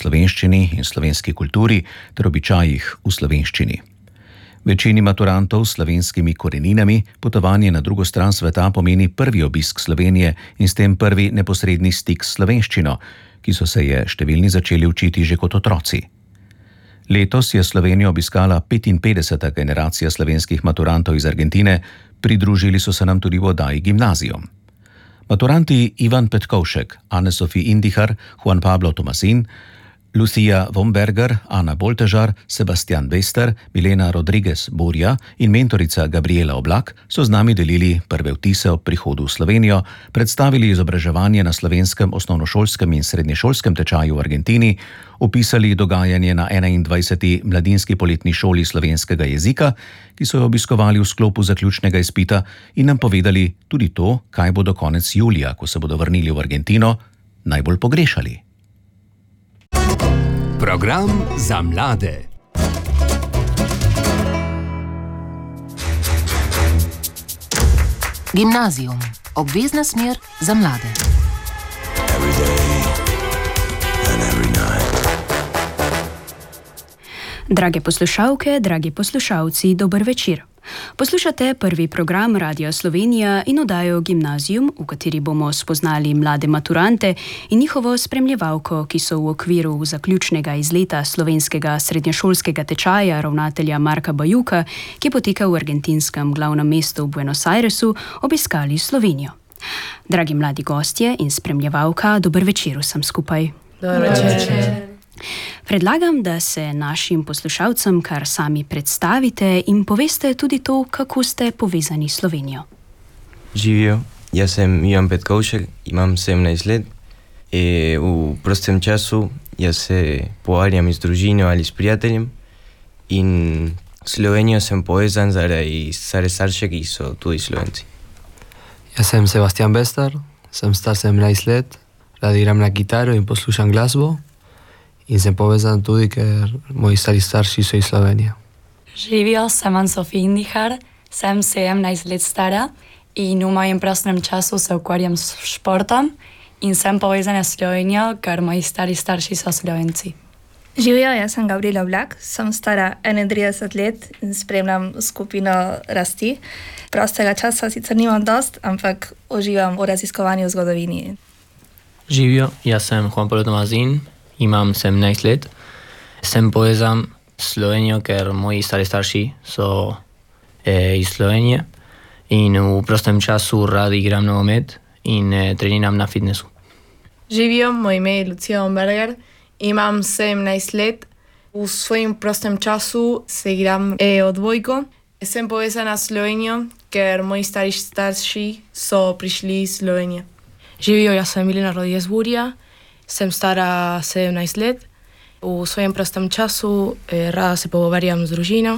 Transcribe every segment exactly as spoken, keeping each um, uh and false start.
slovenščini in slovenski kulturi ter običajih v slovenščini. Večini maturantov s slovenskimi koreninami potovanje na drugo stran sveta pomeni prvi obisk Slovenije in s tem prvi neposredni stik s slovenščino, ki so se je številni začeli učiti že kot otroci. Letos je Slovenijo obiskala petinpetdeseta generacija slovenskih maturantov iz Argentine, pridružili so se nam tudi v oddaji Gimnazijum. Maturanti Ivan Petkovšek, Anne-Sophie Indihar, Juan Pablo Tomasin, Lucia Vomberger, Ana Boltežar, Sebastian Bester, Milena Rodriguez Burja in mentorica Gabriela Oblak so z nami delili prve vtise ob prihodu v Slovenijo, predstavili izobraževanje na slovenskem osnovnošolskem in srednješolskem tečaju v Argentini, opisali dogajanje na enaindvajseti mladinski poletni šoli slovenskega jezika, ki so jo obiskovali v sklopu zaključnega izpita, in nam povedali tudi to, kaj bodo konec julija, ko se bodo vrnili v Argentino, najbolj pogrešali. Program za mlade. Gimnazijum. Obvezna smer za mlade. Every day and every night. Drage poslušalke, dragi poslušalci, dober večer. Poslušate prvi program Radia Slovenija in oddajo Gimnazijum, v kateri bomo spoznali mlade maturante in njihovo spremljevalko, ki so v okviru zaključnega izleta slovenskega srednješolskega tečaja ravnatelja Marka Bajuka, ki poteka v argentinskem glavnem mestu Buenos Airesu, obiskali Slovenijo. Dragi mladi gostje in spremljevalka, dober večer vsem skupaj. Dober večer. Predlagam, da se našim poslušalcem kar sami predstavite in poveste tudi to, kako ste povezani s Slovenijo. Živijo, jaz sem Ivan Petkovšek, imam sedemnajst let. E, v prostem času jaz se pogovarjam z družino ali s prijateljem in Slovenijo sem povezan zaradi stare starše, ki so tudi Slovenci. Jaz sem Sebastian Bester, sem star sedemnajst let, rad igram na kitaro in poslušam glasbo. In sem povezan tudi, ker moji stari starši so iz Slovenije. Živijo, sem Anne-Sophie Indihar, sem sedemnajst let stara in v mojem prostem času se ukvarjam s športom in sem povezana s Slovenijo, ker moji stari starši so Slovenci. Živijo, jaz sem Gabriela Oblak, sem stara enaintrideset let in spremljam skupino rasti. Prostega časa sicer nimam dost, ampak uživam v raziskovanju v zgodovini. Živijo, jaz sem Juan Pablo Tomasin, imam sedemnajst let. Sem povezan s Slovenijo, ker moji stari starši so e, iz Slovenije in v prostem času rad igram nogomet in e, treniram na fitnessu. Živijo, moje ime je Lucia Vomberger, imam sedemnajst let. V svojem prostem času se igram e, odbojko. Sem povezana s Slovenijo, ker moji stari starši so prišli iz Slovenije. Živijo, jaz sem Milena Rodriguez Burja. Sem stara sedemnajst let. V svojem prostem času eh, rada se pogovarjam z družino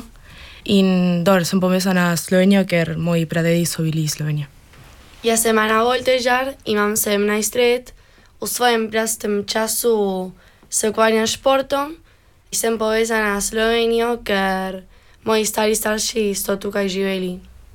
in dobro, sem povezana s Slovenijo, ker moji pradedi so bili iz Slovenije. Jaz sem Ana Boltežar, imam sedemnajst let. V svojem prostem času se ukvarjam s športom in sem povezana s Slovenijo, ker moji stari starši so tukaj živeli.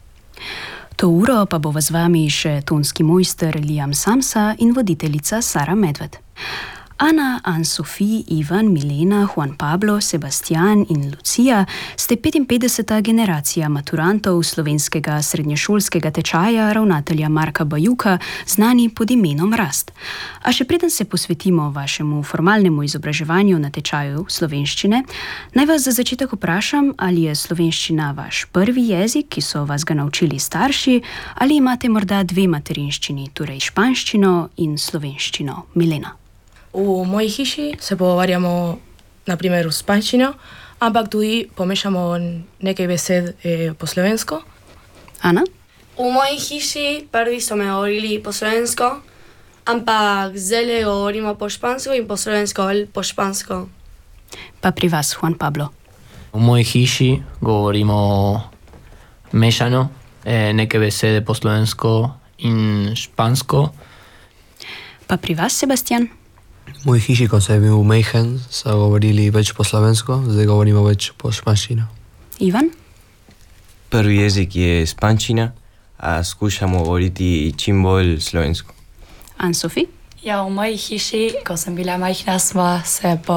To uro pa bo z vami še tonski mojster Liam Samsa in voditeljica Sara Medved. Ana, Anne-Sophie, Ivan, Milena, Juan Pablo, Sebastian in Lucia ste petinpetdeseta generacija maturantov slovenskega srednješolskega tečaja ravnatelja Marka Bajuka, znani pod imenom Rast. A še preden se posvetimo vašemu formalnemu izobraževanju na tečaju slovenščine, naj vas za začetek vprašam, ali je slovenščina vaš prvi jezik, ki so vas ga naučili starši, ali imate morda dve materinščini, torej španščino in slovenščino. Milena. V moji hiši se pogovarjamo na primer v španščino, ampak tudi pomešamo nekaj besed eh, po slovensko. Ana? V moji hiši prvi so me govorili po slovensko, ampak zdaj govorimo po špansko in po slovensko ali po špansko. Pa pri vas, Juan Pablo? V moji hiši govorimo mešano, eh, nekaj besede po slovensko in špansko. Pa pri vas, Sebastian? V moji hiši, ko sem bil majhen, so govorili več po slovensko, zdaj govorimo več po španščino. Ivan? Prvi jezik je španščina, a skušamo govoriti čim bolj slovensko. Anne-Sophie? Ja, v moji hiši, ko sem bila majhna, smo se po